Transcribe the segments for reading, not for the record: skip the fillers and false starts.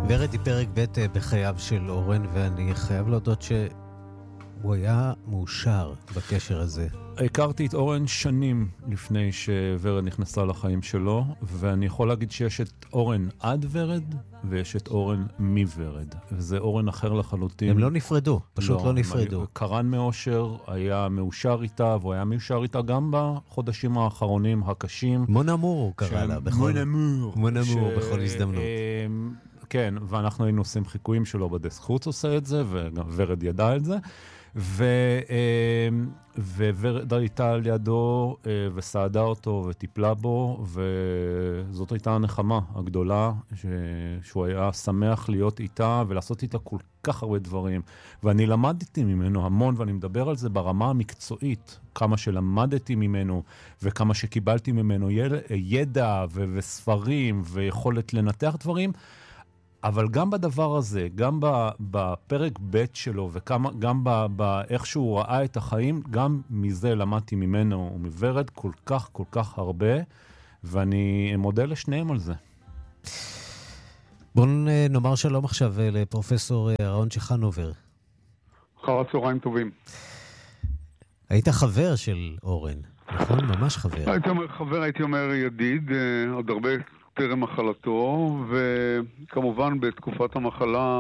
ורד היא פרק ב' בחייו של אורן, ואני חייב להודות שהוא היה מאושר בקשר הזה. הכרתי את אורן שנים לפני שורד נכנסה לחיים שלו, ואני יכול להגיד שיש את אורן עד ורד, ויש את אורן מוורד. וזה אורן אחר לחלוטין. הם לא נפרדו, פשוט לא נפרדו. קרן מאושר היה מאושר איתה, והוא היה מאושר איתה גם בחודשים האחרונים הקשים. מונאמור הוא קרא לה. מונאמור בכל הזדמנות. כן, ואנחנו היינו עושים חיקויים שלו בדסק חוץ עושה את זה, וגם ורד ידע את זה. וורד הייתה על ידו וסעדה אותו וטיפלה בו, וזאת הייתה הנחמה הגדולה שהוא היה שמח להיות איתה ולעשות איתה כל כך הרבה דברים. ואני למדתי ממנו המון, ואני מדבר על זה ברמה המקצועית, כמה שלמדתי ממנו וכמה שקיבלתי ממנו ידע וספרים ויכולת לנתח דברים. אבל גם בדבר הזה, גם בפרק ב' שלו, וגם באיך שהוא ראה את החיים, גם מזה למדתי ממנו ומוורד כל כך, כל כך הרבה, ואני מודה לשניהם על זה. בואו נאמר שלום עכשיו לפרופסור אהרון צ'חנובר. אחר הצהריים טובים. היית חבר של אורן, נכון? ממש חבר. הייתי אומר חבר, הייתי אומר ידיד, עוד הרבה טרם מחלתו, וכמובן בתקופת המחלה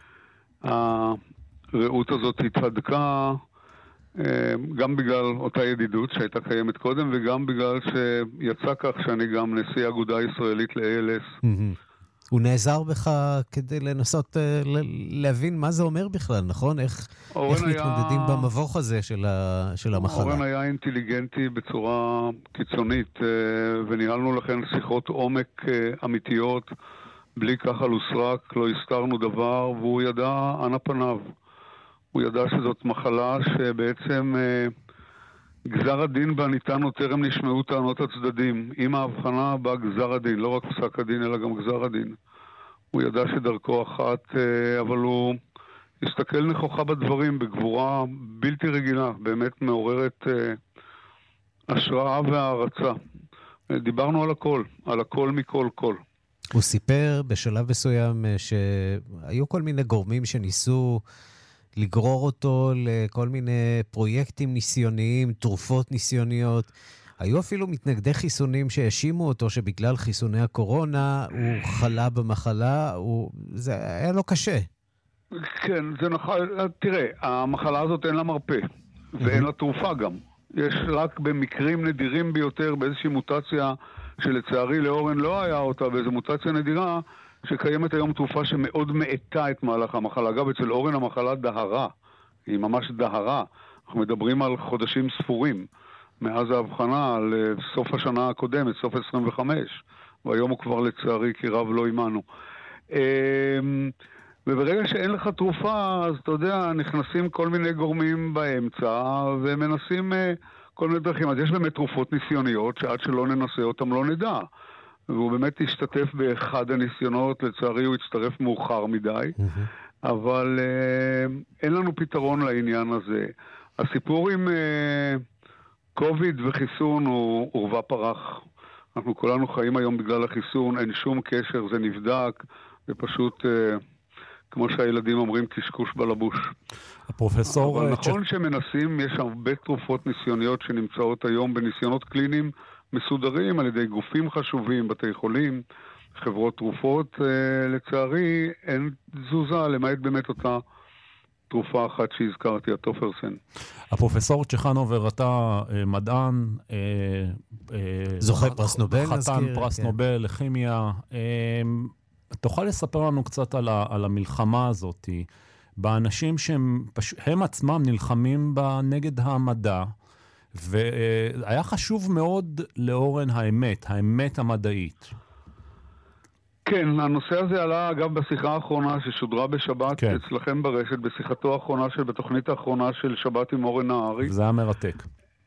הרעות הזאת התהדקה, גם בגלל אותה ידידות שהייתה קיימת קודם, וגם בגלל שיצא כך שאני גם נשיא אגודה ישראלית ל-ALS. הוא נעזר בך כדי לנסות להבין מה זה אומר בכלל, נכון? איך מתמודדים במבוך הזה של המחלה. אורן היה אינטליגנטי בצורה קיצונית, וניהלנו לכן שיחות עומק אמיתיות, בלי כחל וסרק, לא הסתרנו דבר, והוא ידע אנה פניו. הוא ידע שזאת מחלה שבעצם גזר הדין בה ניתן או טרם נשמעו טענות הצדדים. עם ההבחנה בא גזר הדין, לא רק פסק הדין אלא גם גזר הדין. הוא ידע שדרכו אחת, אבל הוא הסתכל נכוחה בדברים בגבורה בלתי רגילה, באמת מעוררת השראה והערצה. דיברנו על הכל מכל כל. הוא סיפר בשלב מסוים שהיו כל מיני גורמים שניסו לגרור אותו לכל מיני פרויקטים ניסיוניים, תרופות ניסיוניות. היו אפילו מתנגדי חיסונים שהאשימו אותו שבגלל חיסוני הקורונה הוא חלה במחלה, זה היה לו קשה. כן, זה נכון. תראה, המחלה הזאת אין לה מרפא, ואין לה תרופה גם. יש רק במקרים נדירים ביותר, באיזושהי מוטציה שלצערי לאורן לא היה אותה, באיזו מוטציה נדירה, שקיימת היום תרופה שמאוד מאטה את מהלך המחלה. אגב, אצל אורן המחלה דהרה, היא ממש דהרה. אנחנו מדברים על חודשים ספורים. מאז ההבחנה על סוף השנה הקודמת, סוף 25, והיום הוא כבר לצערי כי רב לא אימנו. וברגע שאין לך תרופה, אז אתה יודע, נכנסים כל מיני גורמים באמצע, ומנסים כל מיני דרכים. אז יש באמת תרופות ניסיוניות, שעד שלא ננסה אותם לא נדע. והוא באמת השתתף באחד הניסיונות, לצערי הוא הצטרף מאוחר מדי, אבל אין לנו פתרון לעניין הזה. הסיפור עם קוביד וחיסון הוא עורבא פרח. אנחנו כולנו חיים היום בגלל החיסון, אין שום קשר, זה נבדק, זה פשוט, כמו שהילדים אומרים, קשקוש בלבוש. הפרופסור... אבל נכון שמנסים, יש הרבה תרופות ניסיוניות שנמצאות היום בניסיונות קליניים מסודרים על ידי גופים חשובים, בתי חולים, חברות תרופות. לצערי, אין תזוזה, למעט באמת אותה תרופה אחת שהזכרתי, הטופרסן. הפרופסור צ'חנובר, אתה מדען, זוכה פרס נובל, חתן פרס נובל לכימיה. תוכל לספר לנו קצת על המלחמה הזאת, באנשים שהם עצמם נלחמים נגד המדע, והיה חשוב מאוד לאורן האמת המדעית. כן, הנושא הזה עלה אגב בשיחה האחרונה ששודרה בשבת אצלכם ברשת, בשיחתו האחרונה בתוכנית האחרונה של שבת עם אורן נהרי. זה היה מרתק.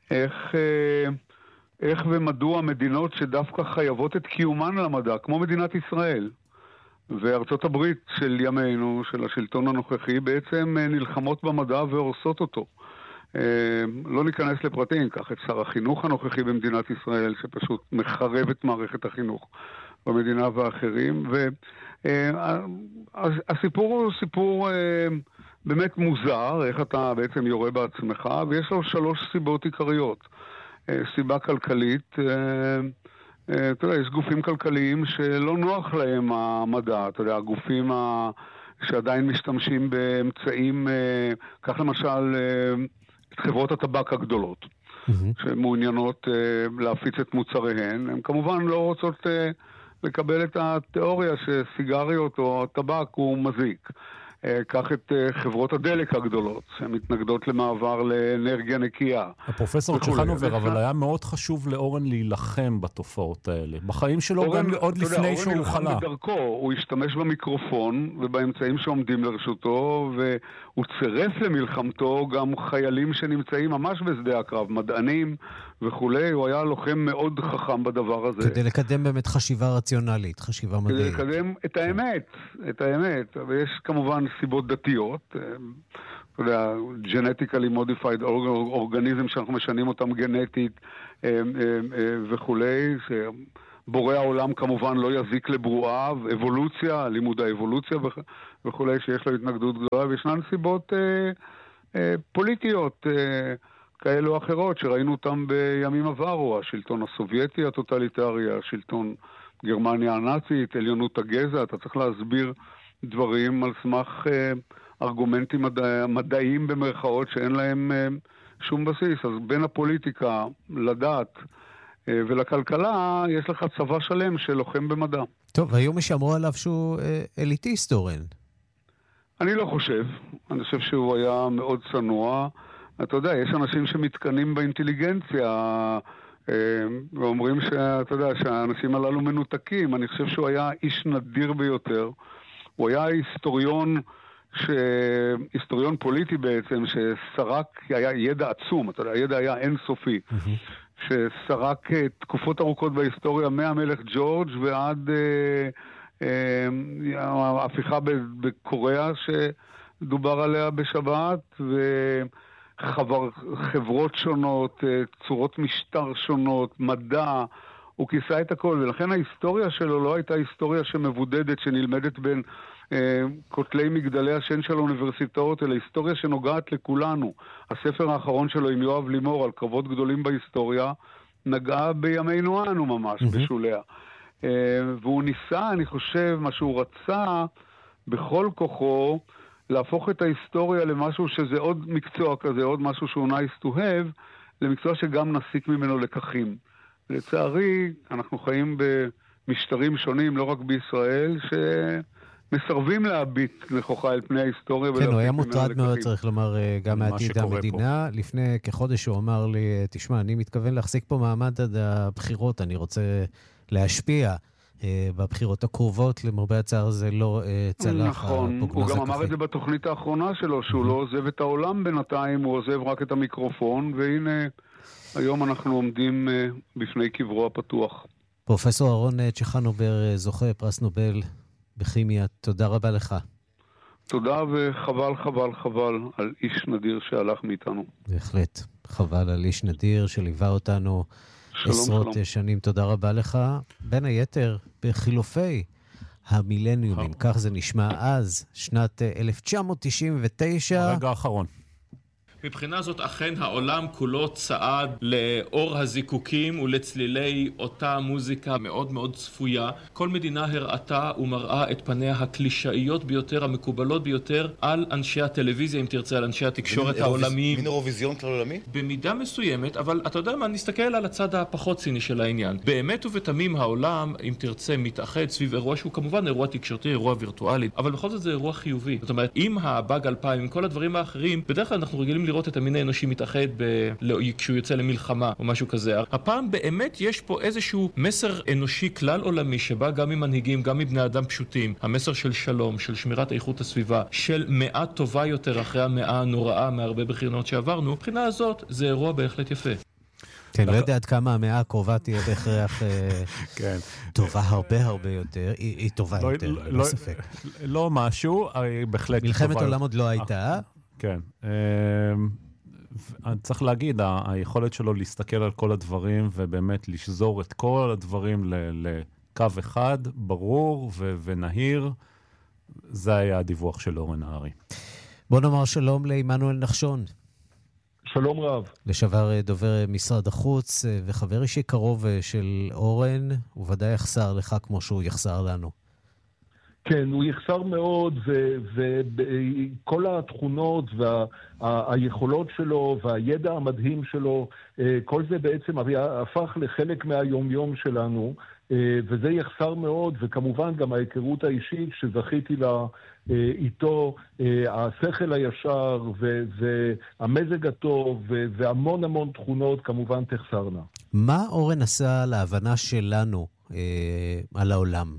איך ומדוע מדינות שדווקא חייבות את קיומן למדע, כמו מדינת ישראל וארצות הברית של ימינו, של השלטון הנוכחי, בעצם נלחמות במדע והורסות אותו. לא ניכנס לפרטים, כך את שר החינוך הנוכחי במדינת ישראל, שפשוט מחרב את מערכת החינוך במדינה ואחרים, הסיפור הוא סיפור באמת מוזר, איך אתה בעצם יורה בעצמך, ויש לו 3 סיבות עיקריות. סיבה כלכלית, אתה יודע, יש גופים כלכליים שלא נוח להם המדע, אתה יודע, הגופים שעדיין משתמשים באמצעים, כך למשל את חברות הטבק הגדולות, שמעוניינות להפיץ את מוצריהן, הן כמובן לא רוצות לקבל את התיאוריה שסיגריות או טבק הוא מזיק. קח את חברות הדלק הגדולות, שהן מתנגדות למעבר לאנרגיה נקייה. הפרופסור צ'חנובר, אבל היה מאוד חשוב לאורן להילחם בתופעות האלה. בחיים שלו גם עוד לפני שהוא חלה. אורן נלחם בדרכו, הוא השתמש במיקרופון ובאמצעים שעומדים לרשותו, והוא צירף למלחמתו גם חיילים שנמצאים ממש בשדה הקרב, מדענים וכולי. הוא היה לוחם מאוד חכם בדבר הזה. כדי לקדם באמת חשיבה רציונלית, חשיבה מדעית. כדי לקדם את האמת, ויש כמובן סיבות דתיות, אתה יודע, genetically modified organism שאנחנו משנים אותם גנטית וכולי, שבורא העולם כמובן לא יזיק לברואה, אבולוציה, לימוד האבולוציה וכולי, שיש לו התנגדות גדולה, וישנן סיבות פוליטיות כאלו או אחרות, שראינו אותם בימים עברו, השלטון הסובייטי הטוטליטרי, השלטון גרמניה הנאצית, עליונות הגזע, אתה צריך להסביר דברים על סמך ארגומנטים מדעיים במרכאות שאין להם שום בסיס. אז בין הפוליטיקה לדת ולכלכלה יש לך צבא שלם שלוחם במדע. טוב, היום יש שאמרו עליו שהוא אליטיסט, אורן. אני לא חושב. אני חושב שהוא היה מאוד צנוע. אתה יודע, יש אנשים שמתקנים באינטליגנציה ואומרים שאתה יודע, שהאנשים הללו מנותקים. אני חושב שהוא היה איש נדיר ביותר. הוא היה היסטוריון פוליטי בעצם, שסרק, היה ידע עצום, אתה יודע, הידע היה אינסופי, שסרק תקופות ארוכות בהיסטוריה, מהמלך ג'ורג' ועד ההפיכה בקוריאה שדובר עליה בשבת, וחברות שונות, צורות משטר שונות, מדע, הוא כיסה את הכל, ולכן ההיסטוריה שלו לא הייתה היסטוריה שמבודדת, שנלמדת בין כותלי מגדלי השן של האוניברסיטאות, אלא היסטוריה שנוגעת לכולנו. הספר האחרון שלו עם יואב לימור על קרבות גדולים בהיסטוריה, נגעה בימינו אנו ממש, בשוליה. והוא ניסה, אני חושב, מה שהוא רצה בכל כוחו, להפוך את ההיסטוריה למשהו שזה עוד מקצוע כזה, עוד משהו שהוא nice to have, למקצוע שגם נסיק ממנו לקחים. לצערי, אנחנו חיים במשטרים שונים, לא רק בישראל, שמסרבים להביט נכוחה אל פני ההיסטוריה. כן, הוא היה מוטרד מאוד, צריך לומר, גם מעתיד המדינה. פה. לפני כחודש הוא אמר לי, תשמע, אני מתכוון להחזיק פה מעמד עד הבחירות, אני רוצה להשפיע בבחירות הקרובות, למרבה הצער זה לא צלח. נכון, הוא גם אמר את זה בתוכנית האחרונה שלו, שהוא לא עוזב את העולם בינתיים, הוא עוזב רק את המיקרופון, והנה היום אנחנו עומדים בפני קברו הפתוח. פרופסור אהרון צ'חנובר, זוכה פרס נובל בכימיה, תודה רבה לך. תודה, וחבל, חבל, חבל על איש נדיר שהלך מאיתנו. בהחלט, חבל על איש נדיר שליווה אותנו עשרות שנים. תודה רבה לך. בין היתר, בחילופי המילניומים, כך זה נשמע אז, שנת 1999. הרגע האחרון. מבחינה זאת אכן העולם כולו צעד לאור הזיקוקים ולצלילי אותה מוזיקה מאוד מאוד צפויה. כל מדינה הראתה ומראה את פניה הקלישאיות ביותר, המקובלות ביותר, על אנשי הטלוויזיה, אם תרצה, על אנשי התקשורת העולמיים. מין אירוויזיון כלל עולמי? במידה מסוימת, אבל אתה יודע מה, נסתכל על הצד הפחות ציני של העניין. באמת ובתמים העולם, אם תרצה, מתאחד סביב אירוע שהוא כמובן אירוע תקשורתי, אירוע וירטואלי, אבל בכל זאת זה אירוע חיובי. זאת אומרת, עם הבאג 2000, עם כל הדברים האחרים, בדרך כלל אנחנו רגילים לראות את המין האנושי מתאחד כשהוא יוצא למלחמה או משהו כזה. הפעם באמת יש פה איזשהו מסר אנושי כלל עולמי שבא גם ממנהיגים, גם מבני אדם פשוטים. המסר של שלום, של שמירת איכות הסביבה, של מאה טובה יותר אחרי המאה הנוראה מהרבה בחירות שעברנו. מבחינה הזאת זה אירוע בהחלט יפה. כן, לא יודע עד כמה המאה הקרובה תהיה בהכרח טובה הרבה הרבה יותר. היא טובה יותר, לא ספק. לא משהו, בהחלט טובה. מלחמת עולם עוד לא הייתה. כן. צריך להגיד, היכולת שלו להסתכל על כל הדברים ובאמת לשזור את כל הדברים קו אחד, ברור ונהיר. זה היה הדיווח של אורן נהרי. בוא נאמר שלום לעמנואל נחשון. שלום רב. לשעבר דובר משרד החוץ וחבר אישי קרוב של אורן, הוא ודאי יחסר לך כמו שהוא יחסר לנו. כן, הוא יחסר מאוד, וכל התכונות והיכולות שלו והידע המדהים שלו, כל זה בעצם הפך לחלק מהיומיום שלנו, וזה יחסר מאוד, וכמובן גם ההיכרות האישית שזכיתי לה איתו, השכל הישר והמזג הטוב והמון המון תכונות כמובן תחסרנה. מה אורן עשה להבנה שלנו על העולם?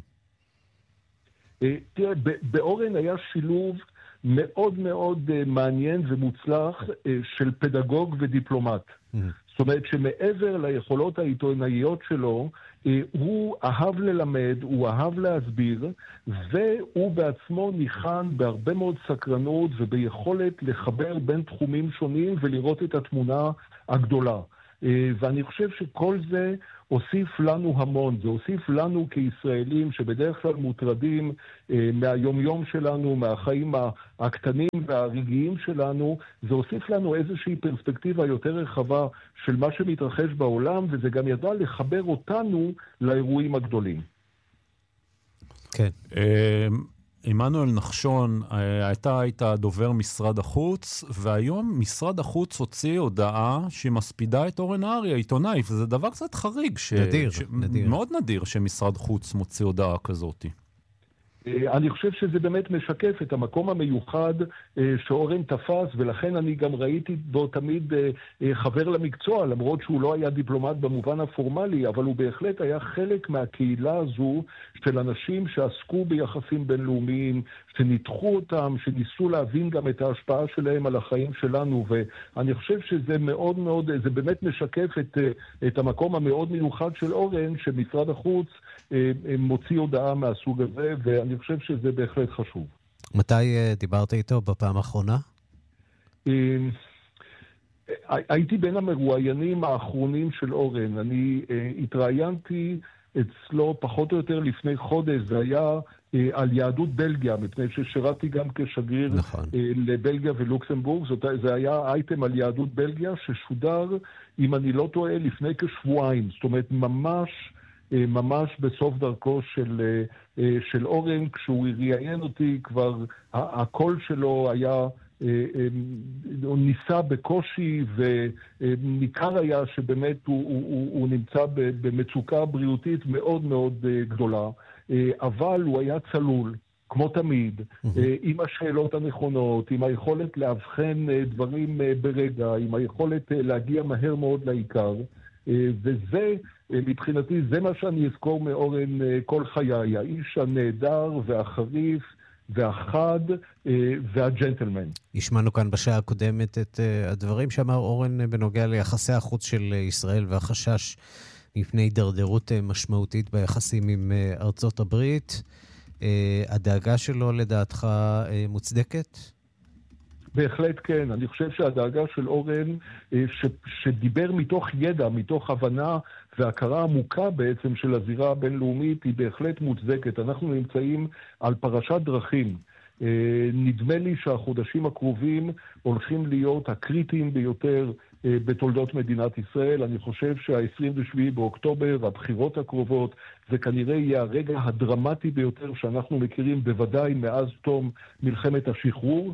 תראה, באורן היה שילוב מאוד מאוד מעניין ומוצלח של פדגוג ודיפלומט. זאת אומרת שמעבר ליכולות העיתונאיות שלו, הוא אהב ללמד, הוא אהב להסביר, והוא בעצמו ניחן בהרבה מאוד סקרנות וביכולת לחבר בין תחומים שונים ולראות את התמונה הגדולה. ואני חושב שכל זה הוסיף לנו המון, זה הוסיף לנו כישראלים שבדרך כלל מוטרדים מהיומיום שלנו, מהחיים הקטנים והרגעיים שלנו, זה הוסיף לנו איזושהי פרספקטיבה יותר רחבה של מה שמתרחש בעולם, וזה גם ידע לחבר אותנו לאירועים הגדולים. כן. עמנואל נחשון, היית דובר משרד החוץ, והיום משרד החוץ הוציא הודעה שמספידה את אורן נהרי, העיתונאי, וזה דבר קצת חריג. נדיר. מאוד נדיר שמשרד חוץ מוציא הודעה כזאת. אני חושב שזה באמת משקף את המקום המיוחד שאורן תפס, ולכן אני גם ראיתי בו תמיד חבר למקצוע, למרות שהוא לא היה דיפלומט במובן הפורמלי, אבל הוא בהחלט היה חלק מהקהילה הזו של אנשים שעסקו ביחסים בינלאומיים, שניתחו אותם, שניסו להבין גם את ההשפעה שלהם על החיים שלנו, ואני חושב שזה מאוד מאוד, זה באמת משקף את המקום המאוד מיוחד של אורן, שמשרד החוץ מוציא הודעה מהסוג הזה, ואני חושב שזה בהחלט חשוב. מתי דיברת איתו בפעם האחרונה? הייתי בין המרואיינים האחרונים של אורן. אני התראיינתי אצלו פחות או יותר לפני חודש, זה היה על יהדות בלגיה, מפני ששירתי גם כשגריר לבלגיה ולוקסמבורג. זה היה אייטם על יהדות בלגיה ששודר, אם אני לא טועה, לפני כשבועיים. זאת אומרת, ממש בסוף דרכו של אורן, כשהוא ראיין אותי, כבר הקול שלו היה, הוא ניסה בקושי, וניכר היה שבאמת הוא נמצא במצוקה בריאותית מאוד מאוד גדולה, אבל הוא היה צלול, כמו תמיד, עם השאלות הנכונות, עם היכולת להבחן דברים ברגע, עם היכולת להגיע מהר מאוד לעיקר, וזה, מבחינתי, זה מה שאני אזכור מאורן כל חיי, האיש הנהדר והחריף והחד והג'נטלמן. השמענו כאן בשעה הקודמת את הדברים שאמר אורן בנוגע ליחסי החוץ של ישראל והחשש מפני הידרדרות משמעותית ביחסים עם ארצות הברית. הדאגה שלו לדעתך מוצדקת? בהחלט כן. אני חושב שהדאגה של אורן, שדיבר מתוך ידע, מתוך הבנה והכרה עמוקה בעצם של הזירה הבינלאומית, היא בהחלט מוצדקת. אנחנו נמצאים על פרשת דרכים. נדמה לי שהחודשים הקרובים הולכים להיות הקריטיים ביותר בתולדות מדינת ישראל. אני חושב שה-27 באוקטובר, הבחירות הקרובות, זה כנראה יהיה הרגע הדרמטי ביותר שאנחנו מכירים, בוודאי מאז תום מלחמת השחרור.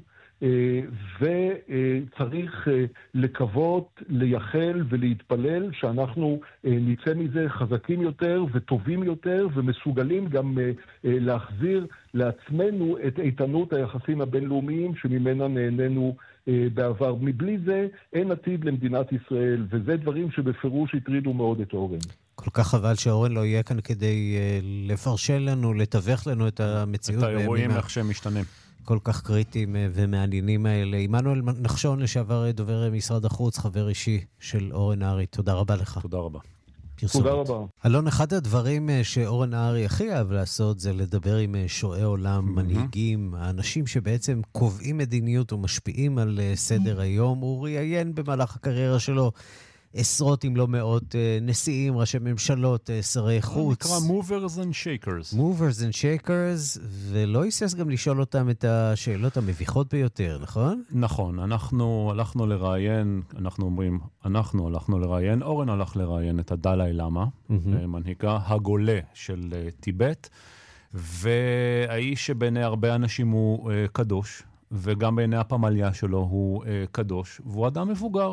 וצריך לקוות, לייחל ולהתפלל שאנחנו נצא מזה חזקים יותר וטובים יותר ומסוגלים גם להחזיר לעצמנו את איתנות היחסים הבינלאומיים שממנה נהנינו בעבר. מבלי זה אין עתיד למדינת ישראל, וזה דברים שבפירוש הטרידו מאוד את אורן. כל כך חבל שאורן לא יהיה כאן כדי לפרשל לנו, לתווך לנו את המציאות. את האירועים איך שהם משתנים. כל כך קריטיים ומעניינים האלה. עמנואל נחשון, לשעבר דובר משרד החוץ, חבר אישי של אורן נהרי. תודה רבה לך. תודה רבה. תודה רבה. אלון, אחד הדברים שאורן נהרי הכי אהב לעשות זה לדבר עם שועי עולם, מנהיגים, האנשים שבעצם קובעים מדיניות ומשפיעים על סדר היום. הוא ראיין במהלך הקריירה שלו עשרות אם לא מאות נשיאים, ראשי ממשלות, שרי חוץ. נקרא movers and shakers. movers and shakers, ולא היסס גם לשאול אותם את השאלות המביכות ביותר, נכון? נכון, אנחנו הלכנו לראיין, אנחנו הלכנו לראיין, אורן הלך לראיין את הדלאי למה, מנהיגה הגולה של טיבט, והאיש שבעיני הרבה אנשים הוא קדוש, וגם בעיני הפמליה שלו הוא קדוש, והוא אדם מבוגר.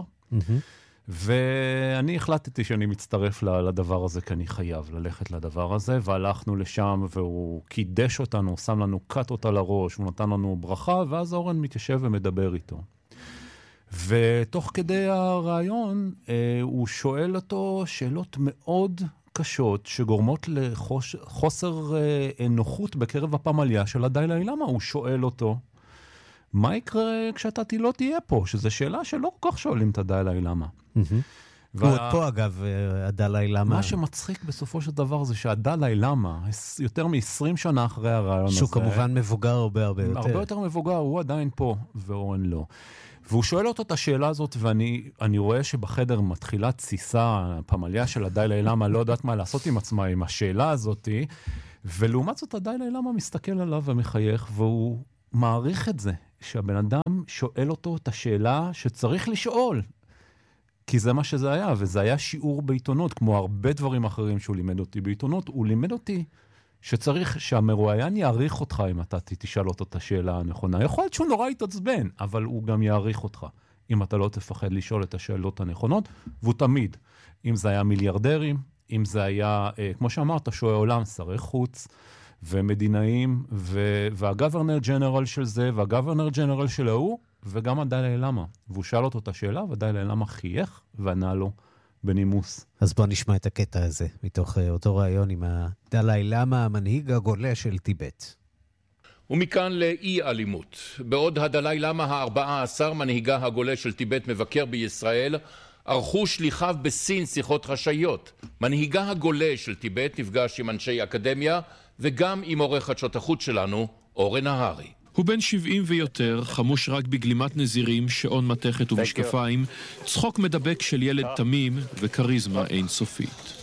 ואני החלטתי שאני מצטרף לדבר הזה, כי אני חייב ללכת לדבר הזה, והלכנו לשם, והוא קידש אותנו, שם לנו קט אותה לראש, הוא נתן לנו ברכה, ואז אורן מתיישב ומדבר איתו. ותוך כדי הרעיון, הוא שואל אותו שאלות מאוד קשות, שגורמות לחוסר נוחות בקרב הפמליה של הדלאי למה. הוא שואל אותו, מה יקרה כשאתה לא תהיה פה? שזו שאלה שלא כל כך שואלים את הדלאי למה. הוא עוד פה אגב, הדלאי למה. מה שמצחיק בסופו של דבר זה שהדלאי למה, יותר מ-20 שנה אחרי הרעיון הזה. שהוא כמובן מבוגר הרבה יותר. הרבה יותר מבוגר, הוא עדיין פה, ואורן לא. והוא שואל אותו את השאלה הזאת, ואני רואה שבחדר מתחילה תסיסה, הפמליה של הדלאי למה לא יודעת מה לעשות עם עצמה, עם השאלה הזאת, ולעומת זאת הדלאי למה מסתכל עליו ומחייך, והוא מעריך את זה, שהבן אדם שואל אותו את השאלה שצריך לשאול. כי זה מה שזה היה, וזה היה שיעור בעיתונות, כמו הרבה דברים אחרים שהוא לימד אותי בעיתונות, הוא לימד אותי שצריך שהמרואיין יעריך אותך אם אתה תשאל אותו את השאלה הנכונה. יכול להיות שהוא נורא יתעצבן, אבל הוא גם יעריך אותך, אם אתה לא תפחד לשאול את השאלות הנכונות, והוא תמיד, אם זה היה מיליארדרים, אם זה היה, כמו שאמרת, שועי עולם, שרי חוץ, ומדינאים, והגוורנר ג'נרל של זה, והגוורנר ג'נרל של ההוא, וגם הדלאי למה. והוא שאל אותו את השאלה, והדלאי למה חייך, וענה לו בנימוס. אז בוא נשמע את הקטע הזה, מתוך אותו רעיון עם הדלאי למה, המנהיג הגולה של טיבט. ומכאן לאי אלימות. בעוד הדלאי למה ה-14, מנהיגה הגולה של טיבט מבקר בישראל, ערכו שליחיו בסין שיחות חשאיות. מנהיגה הגולה של טיבט נפגש עם אנשי אקדמיה, וגם עם עורך חדשות החוץ שלנו, אורן נהרי. הוא בן 70 ויותר, חמוש רק בגלימת נזירים, שעון מתכת ומשקפיים, צחוק מדבק של ילד תמים וקריזמה אינסופית.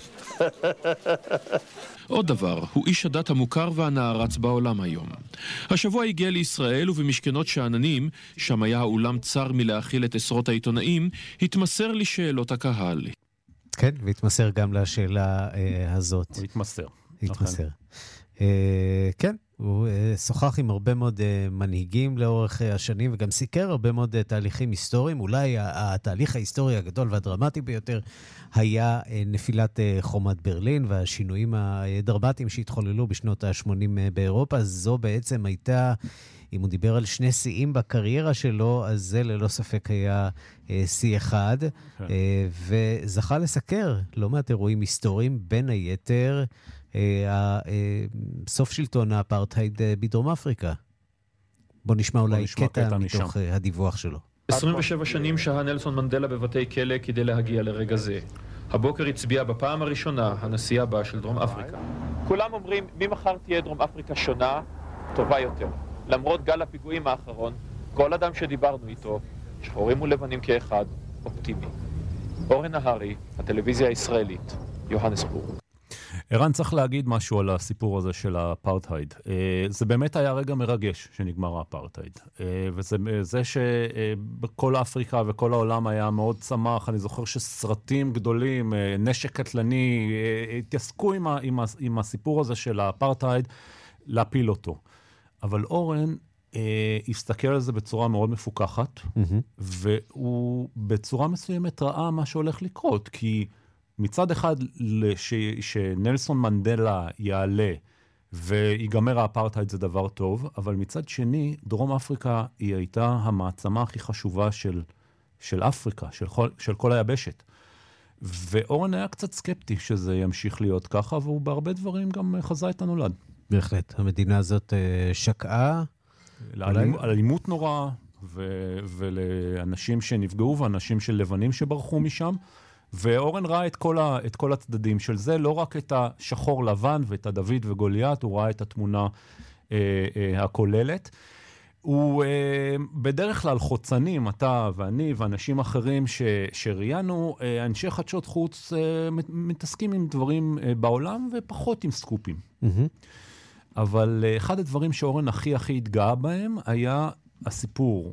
עוד דבר, הוא איש הדת המוכר והנערץ בעולם היום. השבוע הגיע לישראל ובמשכנות שאננים, שם היה האולם צר מלהכיל את עשרות העיתונאים, התמסר לשאלות הקהל. כן, והתמסר גם לשאלה הזאת. הוא התמסר. התמסר. כן, הוא שוחח עם הרבה מאוד מנהיגים לאורך השנים, וגם סיקר הרבה מאוד תהליכים היסטוריים. אולי התהליך ההיסטורי הגדול והדרמטי ביותר היה נפילת חומת ברלין, והשינויים הדרמטיים שהתחוללו בשנות ה-80 באירופה. זו בעצם הייתה, אם הוא דיבר על שני שיאים בקריירה שלו, אז זה ללא ספק היה שיא אחד, וזכה לסקר לא מעט אירועים היסטוריים, בין היתר סוף שלטון האפרטהייד בדרום אפריקה. בוא נשמע אולי קטע מתוך הדיווח שלו. 27 שנים שהה נלסון מנדלה בבתי כלא כדי להגיע לרגע זה. הבוקר הצביע בפעם הראשונה הנשיא הבא של דרום אפריקה. כולם אומרים, ממחר תהיה דרום אפריקה שונה, טובה יותר. למרות גל הפיגועים האחרון, כל אדם שדיברנו איתו, שחורים ולבנים כאחד, אופטימי. אורן נהרי, הטלוויזיה הישראלית, יוהנסבורג. ערן, צריך להגיד משהו על הסיפור הזה של האפרטהייד. זה באמת היה רגע מרגש שנגמר האפרטהייד. וזה שבכל אפריקה וכל העולם היה מאוד שמח. אני זוכר שסרטים גדולים, נשק קטלני, התעסקו עם הסיפור הזה של האפרטהייד, להפיל אותו. אבל אורן הסתכל על זה בצורה מאוד מפוקחת, והוא בצורה מסוימת ראה מה שהולך לקרות, כי מצד אחד שנלסון מנדלה יעלה ויגמר האפרטהייד זה דבר טוב, אבל מצד שני, דרום אפריקה היא הייתה המעצמה הכי חשובה של אפריקה, של כל היבשת. ואורן היה קצת סקפטי שזה ימשיך להיות ככה, והוא בהרבה דברים גם חזה את הנולד. בהחלט, המדינה הזאת שקעה. אלימות נורא, ולאנשים שנפגעו, ואנשים של לבנים שברחו משם, ואורן ראה את כל הצדדים של זה, לא רק את השחור לבן ואת הדוד וגוליית, הוא ראה את התמונה הכוללת. הוא בדרך כלל חוצנים, אתה ואני ואנשים אחרים שראיינו, אנשי חדשות חוץ מתעסקים עם דברים בעולם ופחות עם סקופים. אבל אחד הדברים שאורן הכי התגאה בהם היה הסיפור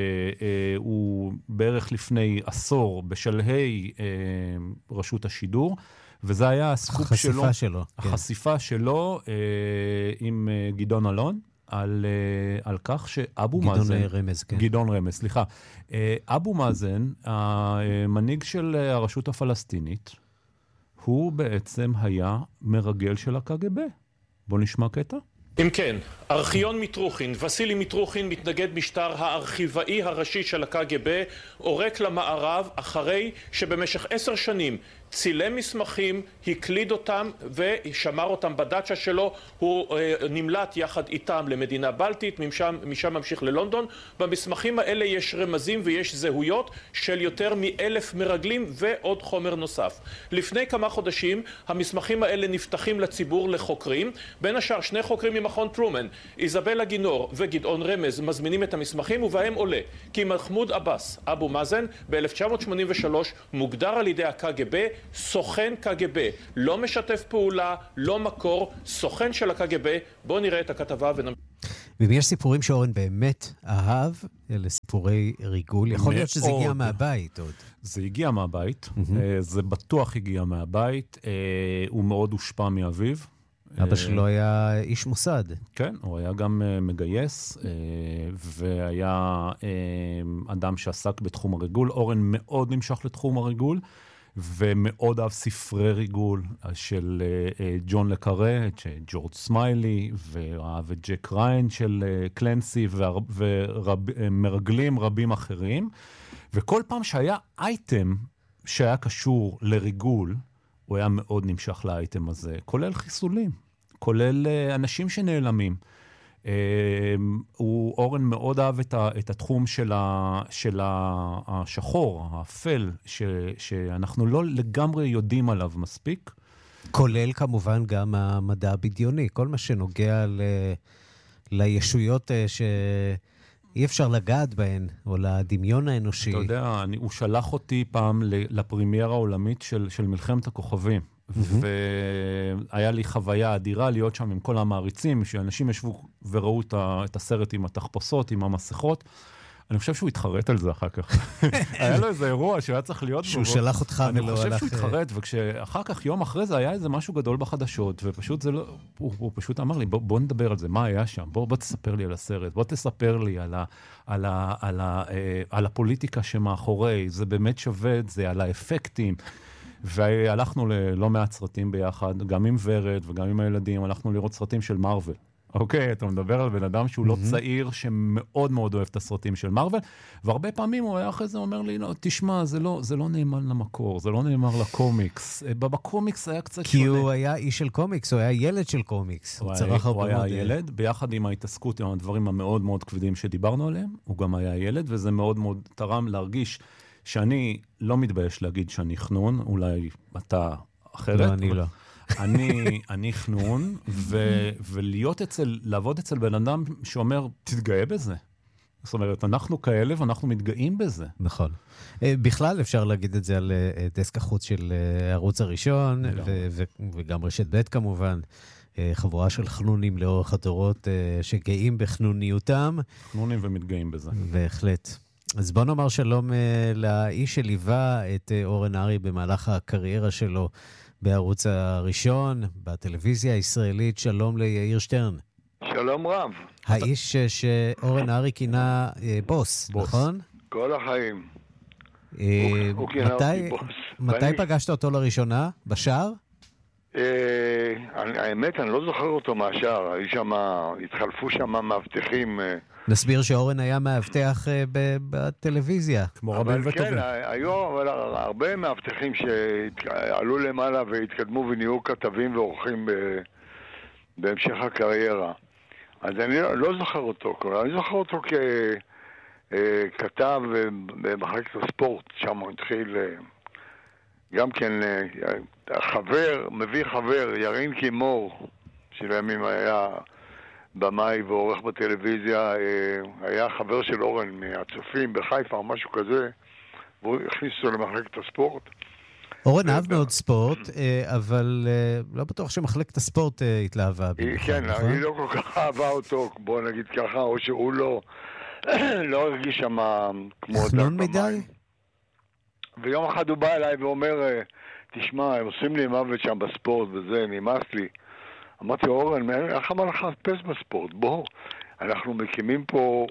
שהוא בערך לפני עשור בשלהי רשות השידור, וזה היה הסקופ שלו. החשיפה שלו עם גדעון אלון. על כך שאבו מאזן... גדעון רמז, סליחה. אבו מאזן, המנהיג של הרשות הפלסטינית, הוא בעצם היה מרגל של הקג"ב. בוא נשמע קטע. אם כן, ארכיון מיטרוכין, וסילי מיטרוכין, מתנגד משטר הארכיבאי הראשי של הקג"ב, עורק למערב אחרי שבמשך 10 שנים צילם מסמכים, הקליד אותם ושמר אותם בדאצ'ה שלו. הוא נמלט יחד איתם למדינה בלטית, משם ממשיך ללונדון. במסמכים האלה יש רמזים ויש זהויות של יותר מ1,000 מרגלים ועוד חומר נוסף. לפני כמה חודשים המסמכים האלה נפתחים לציבור לחוקרים, בין השאר 2 חוקרים ממכון טרומן, איזבלה גינור וגדעון רמז, מזמינים את המסמכים, ובהם עולה כי מחמוד עבאס, אבו מאזן, ב-1983 מוגדר על ידי הקג"ב סוכן קג"ב, לא משתף פעולה, לא מקור, סוכן של הקג"ב. בואו נראה את הכתבה ונמשיך. ואם יש סיפורים שאורן באמת אהב, אלה סיפורי ריגול, יכול להיות שזה הגיע מהבית עוד. זה הגיע מהבית, זה בטוח הגיע מהבית, הוא מאוד הושפע מאביו. אבא שלו היה איש מוסד. כן, הוא היה גם מגייס, והיה אדם שעסק בתחום הריגול. אורן מאוד נמשך לתחום הריגול, ומאוד אהב ספרי ריגול של ג'ון לקארה, ג'ורג' סמיילי, ואהב את ג'ק ריין של קלנסי, ומרגלים רבים אחרים. וכל פעם שהיה אייטם שהיה קשור לריגול, הוא היה מאוד נמשך לאייטם הזה, כולל חיסולים, כולל אנשים שנעלמים. אורן מאוד אהב את התחום של השחור, האפל, שאנחנו לא לגמרי יודעים עליו מספיק. כולל כמובן גם המדע הבדיוני, כל מה שנוגע לישויות שאי אפשר לגעת בהן, או לדמיון האנושי. אתה יודע, הוא שלח אותי פעם לפרימיירה העולמית של מלחמת הכוכבים. והיה לי חוויה אדירה להיות שם עם כל המעריצים, שאנשים ישבו וראו את הסרט עם התחפושות, עם המסכות. אני חושב שהוא התחרט על זה אחר כך. היה לו איזה אירוע שהיה צריך להיות בו. שהוא שלח אותך ולא הלך. אני חושב שהוא התחרט, וכשאחר כך, יום אחרי זה, היה איזה משהו גדול בחדשות, ופשוט זה לא, הוא פשוט אמר לי, בוא נדבר על זה, מה היה שם? בוא תספר לי על הסרט, בוא תספר לי על הפוליטיקה שמאחורי, זה באמת שווה את זה, על האפקטים. והלכנו ללא מעט סרטים ביחד, גם עם ורד וגם עם הילדים, הלכנו לראות סרטים של מרוול. אוקיי, אתה מדבר על בן אדם שהוא לא צעיר, שמאוד מאוד אוהב את הסרטים של מרוול, והרבה פעמים הוא היה אחרי זה אומר לי, לא, תשמע, זה לא נאמן למקור, זה לא נאמר לקומיקס. בקומיקס היה קצת כי שונה. הוא היה איש של קומיקס, הוא היה ילד של קומיקס. הוא היה ילד, ביחד עם ההתעסקות, עם הדברים המאוד מאוד כבדים שדיברנו עליהם, הוא גם היה ילד, וזה מאוד מאוד תרם להרגיש שאני לא מתבייש להגיד שאני חנון, אולי אתה אחרת. לא, אני לא. אני חנון, לעבוד אצל בן אדם שאומר, תתגאה בזה. זאת אומרת, אנחנו כאלה ואנחנו מתגאים בזה. נכון. בכלל אפשר להגיד את זה על דסק החוץ של הערוץ הראשון, וגם רשת ב' כמובן. חבורה של חנונים לאורך הדורות שגאים בחנוניותם. חנונים ומתגאים בזה. בהחלט. אז בוא נאמר שלום לאיש שליווה את אורן ארי במהלך הקריירה שלו בערוץ הראשון, בטלוויזיה הישראלית. שלום ליאיר שטרן. שלום רב. האיש שאורן ארי כינה בוס, נכון? כל החיים. מתי פגשת אותו לראשונה? בשער? האמת, אני לא זוכר אותו מהשער. התחלפו שם מאבטחים. נסביר שאורן היה מאבטח בטלוויזיה. כמו רבים וטובים. כן, היו הרבה מאבטחים שעלו למעלה והתקדמו ונהיו כתבים ועורכים בהמשך הקריירה. אז אני לא זוכר אותו. אני זוכר אותו ככתב במחלקת הספורט, שם הוא התחיל גם כן מביא חבר, ירין קימור, שלימים היה במאי ועורך בטלוויזיה, היה חבר של אורן מהצופים בחיפה או משהו כזה, והוא הכניס אותו למחלקת הספורט. אורן אהב מאוד ספורט, אבל לא בטוח שמחלקת הספורט התלהבה. כן, היא לא כל כך אהבה אותו, בוא נגיד ככה, או שהוא לא הרגיש שם כמו חנון מדי? ויום אחד הוא בא אליי ואומר, תשמע, הם עושים לי מוות שם בספורט וזה, נמאס לי. אמרתי, אורן, איך אמר לך לחפש בספורט? בוא, אנחנו מקימים פה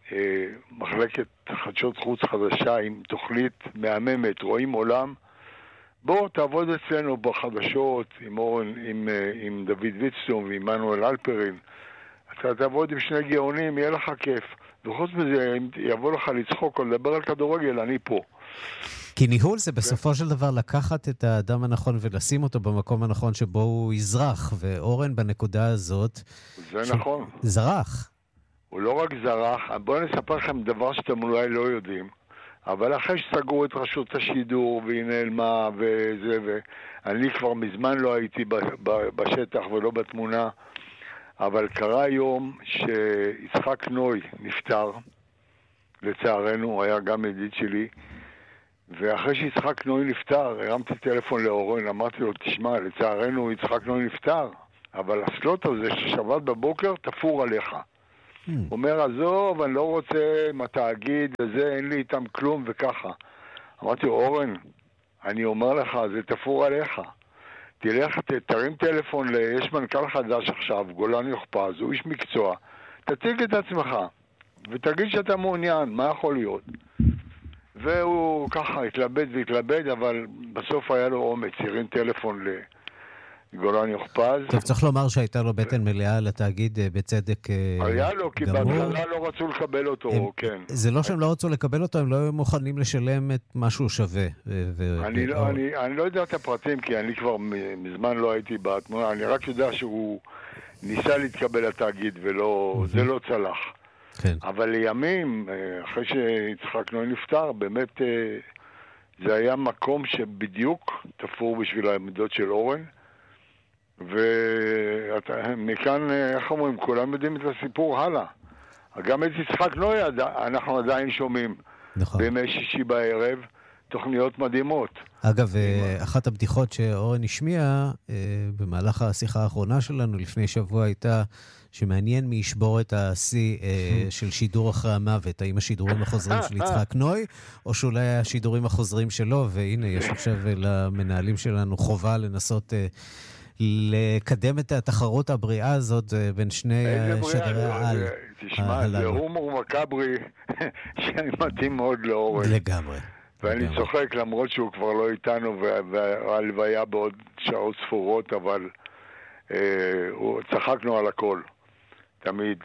מחלקת חדשות חוץ חדשה עם תוכנית מהממת, רואים עולם. בוא, תעבוד אצלנו בחדשות עם אורן, עם דוד ויצטום ועם מנואל אלפרין. אתה תעבוד עם שני גאונים, יהיה לך כיף. וחוץ מזה, אם יבוא לך לצחוק או לדבר על כדורגל, אני פה. כי ניהול זה בסופו של דבר לקחת את האדם הנכון ולשים אותו במקום הנכון שבו הוא יזרח, ואורן בנקודה הזאת... זה נכון. זרח. הוא לא רק זרח, בואו נספר לכם דבר שאתם אולי לא יודעים, אבל אחרי שסגרו את רשות השידור והיא נעלמה וזה, ואני כבר מזמן לא הייתי בשטח ולא בתמונה, אבל קרה יום שיצחק נוי נפטר, לצערנו, הוא היה גם ידיד שלי, ואחרי שיצחק נוי נפטר, הרמתי טלפון לאורן, אמרתי לו, תשמע, לצערנו יצחק נוי נפטר, אבל הסלוט הזה ששבת בבוקר תפור עליך. הוא אומר, עזוב, אני לא רוצה עם התאגיד וזה, אין לי איתם כלום וככה. אמרתי, אורן, אני אומר לך, זה תפור עליך. תלך, תרים טלפון, יש מנכ"ל חדש עכשיו, גולן יוחפז, הוא איש מקצוע. תציג את עצמך, ותגיד שאתה מעוניין, מה יכול להיות? והוא ככה התלבט, אבל בסוף היה לו אומץ, הרים טלפון לגולן יוחפז. טוב, צריך לומר שהייתה לו בטן מלאה לתאגיד בצדק גמור. היה לו, כי בהתחלה לא רצו לקבל אותו, כן. זה לא שהם לא רצו לקבל אותו, הם לא היו מוכנים לשלם את מה שהוא שווה. אני לא יודע את הפרטים, כי אני כבר מזמן לא הייתי בתמונה, אני רק יודע שהוא ניסה להתקבל לתאגיד, וזה לא צלח. כן. אבל לימים, אחרי שיצחק נוי נפטר, באמת זה היה מקום שבדיוק תפור בשביל העמדות של אורן, ומכאן, איך אומרים, כולם יודעים את הסיפור הלאה. גם את יצחק נוי אנחנו עדיין שומעים. נכון. בימי שישי בערב, תוכניות מדהימות. אגב, אחת הבדיחות שאורן השמיע במהלך השיחה האחרונה שלנו לפני שבוע הייתה שמעניין מי ישבור את השיא של שידור אחרי המוות, האם השידורים החוזרים של יצחק נוי, או שאולי השידורים החוזרים שלו, והנה יש עכשיו למנהלים שלנו חובה לנסות לקדם את התחרות הבריאה הזאת בין שני שדרי העל. תשמע, זה הומור מקברי שמתאים מאוד לאורן. לגמרי. ואני צוחק למרות שהוא כבר לא איתנו והלוויה בעוד שעות ספורות, אבל צחקנו על הכל, תמיד.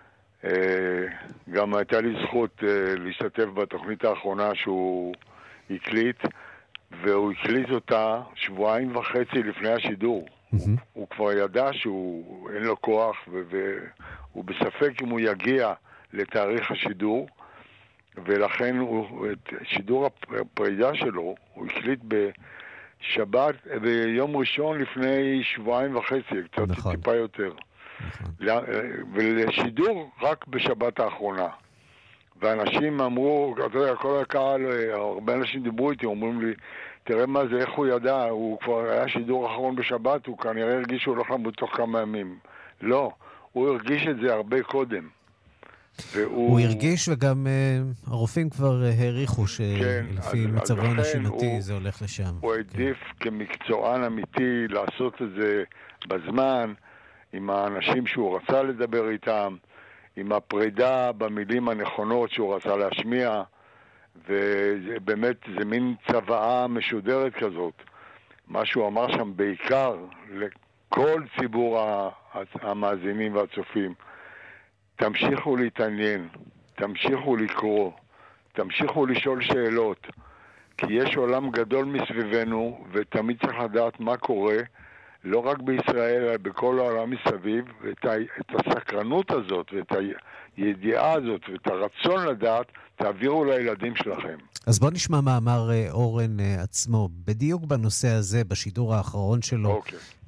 גם הייתה לי זכות להשתתף בתוכנית האחרונה שהוא הקליט, והוא הקליט אותה 2.5 שבועות לפני השידור. הוא כבר ידע שהוא אין לו כוח, והוא בספק אם הוא יגיע לתאריך השידור, ולכן את שידור הפרידה שלו הוא הקליט בשבת, ביום ראשון לפני 2.5 שבועות, קצת נכון. טיפה יותר. נכון. ולשידור רק בשבת האחרונה. ואנשים אמרו, אתה יודע, כל הקהל, הרבה אנשים דיברו איתי, אומרים לי, תראה מה זה, איך הוא ידע, הוא כבר היה שידור אחרון בשבת, הוא כנראה הרגיש שהוא לא חם בתוך כמה ימים. לא, הוא הרגיש את זה הרבה קודם. הוא הרגיש, וגם הרופאים כבר העריכו שלפי מצבו הנשימתי זה הולך לשם. הוא העדיף כמקצוען אמיתי לעשות את זה בזמן, עם האנשים שהוא רצה לדבר איתם, עם הפרידה במילים הנכונות שהוא רצה להשמיע, ובאמת זה מין צוואה משודרת כזאת. מה שהוא אמר שם בעיקר לכל ציבור המאזינים והצופים, תמשיכו להתעניין, תמשיכו לקרוא, תמשיכו לשאול שאלות, כי יש עולם גדול מסביבנו, ותמיד צריך לדעת מה קורה, לא רק בישראל, אלא בכל העולם מסביב, ואת הסקרנות הזאת, ואת הידיעה הזאת, ואת הרצון לדעת, תעבירו לילדים שלכם. אז בוא נשמע מה אמר אורן עצמו, בדיוק בנושא הזה, בשידור האחרון שלו,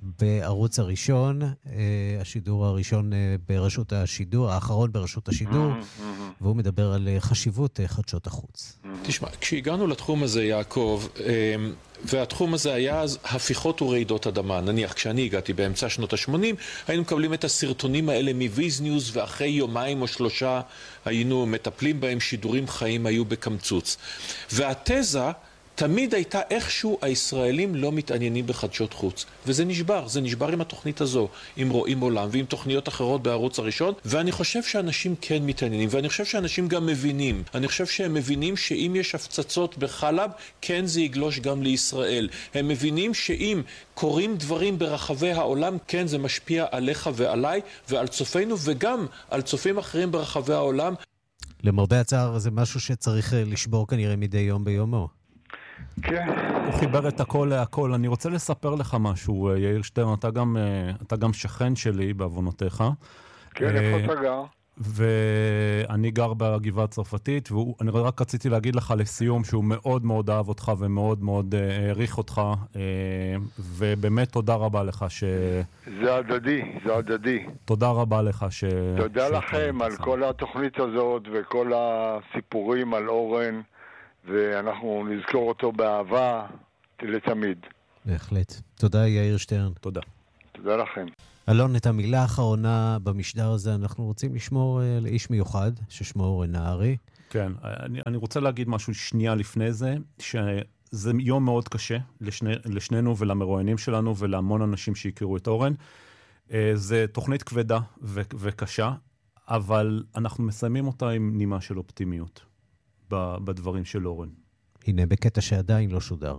בערוץ הראשון, השידור הראשון ברשות השידור, האחרון ברשות השידור, והוא מדבר על חשיבות חדשות החוץ. תשמע, כשהגענו לתחום הזה, יעקב, והתחום הזה היה אז הפיכות ורעידות אדמה. נניח, כשאני הגעתי באמצע שנות ה-80, היינו מקבלים את הסרטונים האלה מוויז ניוז, ואחרי יומיים או 3 היינו מטפלים בהם, שידורים חיים היו בקמצוץ. והתזה תמיד הייתה איכשהו הישראלים לא מתעניינים בחדשות חוץ. וזה נשבר עם התוכנית הזו, עם רואים עולם ועם תוכניות אחרות בערוץ הראשון, ואני חושב שאנשים כן מתעניינים, ואני חושב שאנשים גם מבינים. אני חושב שהם מבינים שאם יש הפצצות בחלב, כן זה יגלוש גם לישראל. הם מבינים שאם קורים דברים ברחבי העולם, כן זה משפיע עליך ועליי ועל צופינו, וגם על צופים אחרים ברחבי העולם. למרבה הצער זה משהו שצריך לשבור כנראה מדי יום ביומו. כן. הוא חיבר את הכל להכל. אני רוצה לספר לך משהו, יאיר שטרן, אתה גם שכן שלי בעוונותיך. כן, איפה אתה גר? ואני גר בגבעה הצרפתית, ואני רק רציתי להגיד לך לסיום שהוא מאוד מאוד אהב אותך ומאוד מאוד העריך אותך, ובאמת תודה רבה לך זה הדדי. תודה רבה לך תודה לכם על כל התוכנית הזאת וכל הסיפורים על אורן, ואנחנו נזכור אותו באהבה לתמיד. בהחלט. תודה יאיר שטרן. תודה. תודה לכם. אלון, את המילה האחרונה במשדר הזה אנחנו רוצים לשמור לאיש מיוחד, ששמו אורן נהרי. כן, אני רוצה להגיד משהו שנייה לפני זה, שזה יום מאוד קשה לשנינו ולמרואיינים שלנו ולהמון אנשים שהכירו את אורן. זה תוכנית כבדה וקשה, אבל אנחנו מסיימים אותה עם נימה של אופטימיות בדברים של אורן. הנה, בקטע שעדיין לא שודר.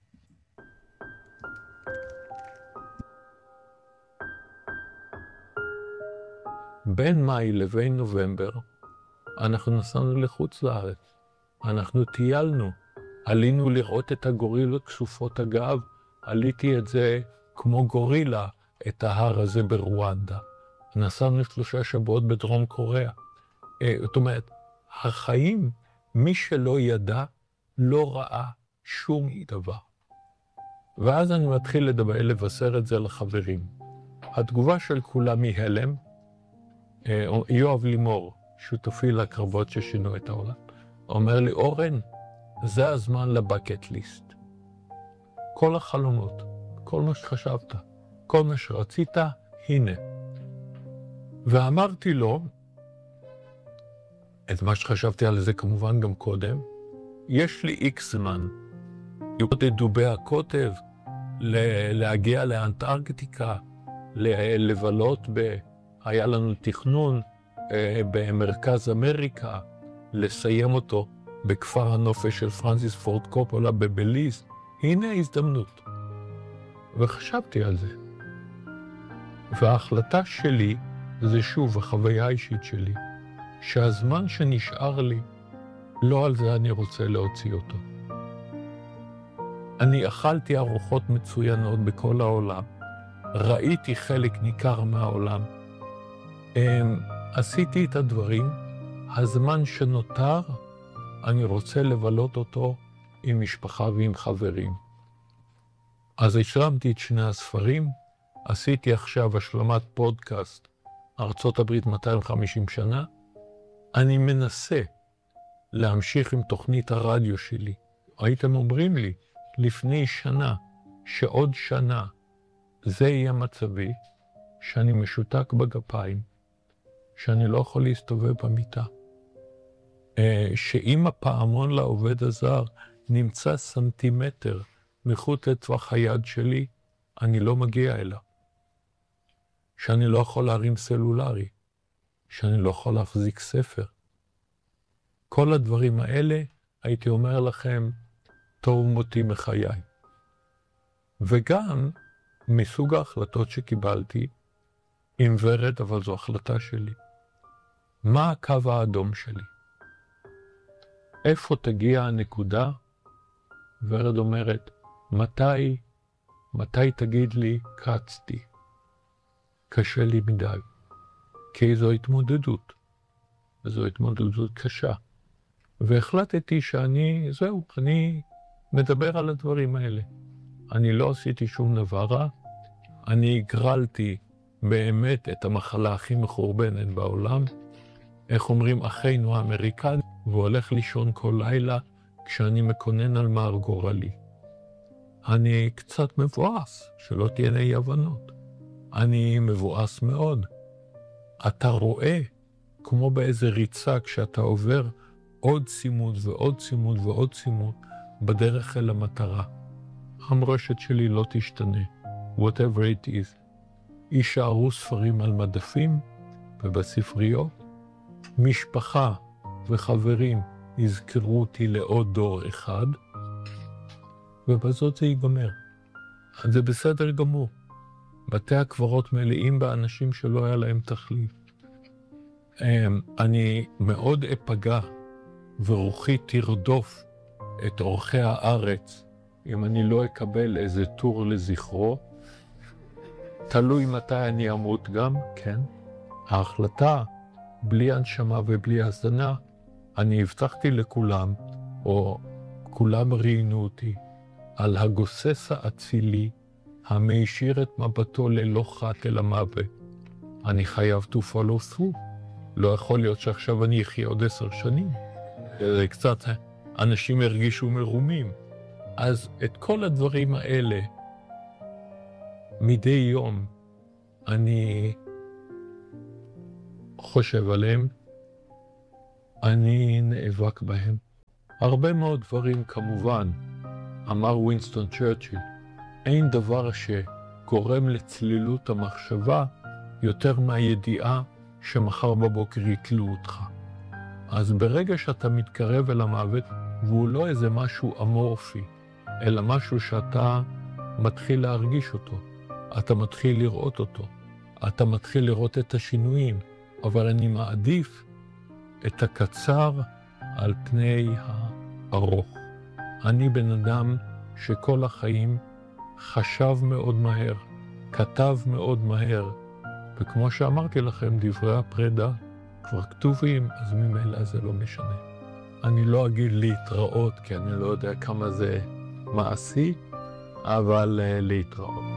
בין מאי לבין נובמבר, אנחנו נסענו לחוץ לארץ. אנחנו טיילנו. עלינו לראות את הגורילות כסופות הגב. עליתי את זה כמו גורילה, את ההר הזה ברואנדה. נסענו 3 שבועות בדרום קוריאה. זאת אומרת, החיים, מי שלא ידע, לא ראה שום דבר. ואז אני מתחיל לבשר את זה לחברים. התגובה של כולם היא הלם. יואב לימור, שותפי לקרבות ששינו את העולם, אומר לי, אורן, זה הזמן לבקט ליסט. כל החלומות, כל מה שחשבת, כל מה שרצית, הנה. ואמרתי לו, את מה שחשבתי על זה כמובן גם קודם, יש לי איקס זמן. לראות את דובי הקוטב, להגיע לאנטארקטיקה, לבלות היה לנו תכנון במרכז אמריקה, לסיים אותו בכפר הנופש של פרנסיס פורד קופולה בבליז. הנה ההזדמנות. וחשבתי על זה. וההחלטה שלי, זה שוב החוויה האישית שלי, שהזמן שנשאר לי, לא על זה אני רוצה להוציא אותו. אני אכלתי ארוחות מצוינות בכל העולם, ראיתי חלק ניכר מהעולם, עשיתי את הדברים, הזמן שנותר, אני רוצה לבלות אותו עם משפחה ועם חברים. אז השלמתי את 2 הספרים, עשיתי עכשיו השלמת פודקאסט, ארצות הברית 250 שנה, אני מנסה להמשיך עם תוכנית הרדיו שלי. הייתם אומרים לי לפני שנה, שעוד שנה, זה יהיה מצבי, שאני משותק בגפיים, שאני לא יכול להסתובב במיטה. שאם הפעמון לעובד הזר נמצא סנטימטר מחוץ לטווח היד שלי, אני לא מגיע אליו. שאני לא יכול להרים סלולרי, שאני לא יכול להחזיק ספר. כל הדברים האלה, הייתי אומר לכם, תור מותי מחיי. וגם מסוג ההחלטות שקיבלתי, עם ורד, אבל זו החלטה שלי. מה הקו האדום שלי? איפה תגיע הנקודה? ורד אומרת, מתי תגיד לי, קצתי? קשה לי מדי. כי זו התמודדות. וזו התמודדות קשה. והחלטתי שאני מדבר על הדברים האלה. אני לא עשיתי שום דבר רע, אני הגרלתי באמת את המחלה הכי מחורבנת בעולם. איך אומרים אחינו האמריקאים, והוא הולך לישון כל לילה כשאני מקונן על מר גורלי. אני קצת מבואס, שלא תהיינה אי הבנות. אני מבואס מאוד. אתה רואה, כמו באיזה ריצה, כשאתה עובר עוד צימוד ועוד צימוד ועוד צימוד, בדרך אל המטרה. המורשת שלי לא תשתנה, whatever it is. יישארו ספרים על מדפים ובספריות. משפחה וחברים יזכרו אותי לעוד דור אחד, ובזאת זה ייגמר. זה בסדר גמור. בתי הקברות מלאים באנשים שלא היה להם תחליף. אני מאוד אפגע ורוחי תרדוף את אורחי הארץ אם אני לא אקבל איזה טור לזכרו. תלוי מתי אני אמות גם, כן. ההחלטה, בלי הנשמה ובלי הזנה, אני הבטחתי לכולם, או כולם ראינו אותי, על הגוסס האצילי, המאשיר את מבטו ללא חת אל המוות. אני חייב to follow through. לא יכול להיות שעכשיו אני אחיה עוד 10 שנים. זה קצת, אנשים הרגישו מרומים. אז את כל הדברים האלה, מדי יום, אני חושב עליהם, אני נאבק בהם. הרבה מאוד דברים כמובן, אמר ווינסטון צ'רצ'יל, אין דבר שגורם לצלילות המחשבה יותר מהידיעה שמחר בבוקר יקלו אותך. אז ברגע שאתה מתקרב אל המוות, והוא לא איזה משהו אמורפי, אלא משהו שאתה מתחיל להרגיש אותו, אתה מתחיל לראות אותו, אתה מתחיל לראות את השינויים, אבל אני מעדיף את הקצר על פני הארוך. אני בן אדם שכל החיים חשב מאוד מהר, כתב מאוד מהר, וכמו שאמרתי לכם, דברי הפרידה כבר כתובים, אז ממילא זה לא משנה. אני לא אגיד להתראות, כי אני לא יודע כמה זה מעשי, אבל להתראות.